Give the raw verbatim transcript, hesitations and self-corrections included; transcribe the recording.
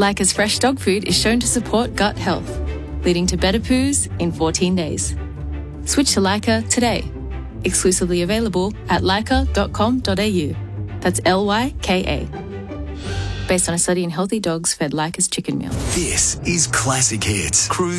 Lyca's fresh dog food is shown to support gut health, leading to better poos in fourteen days. Switch to Lyca today. Exclusively available at lyca dot com dot a u. That's L Y K A. Based on a study in healthy dogs fed Lyca's chicken meal. This is Classic Hits. Cruise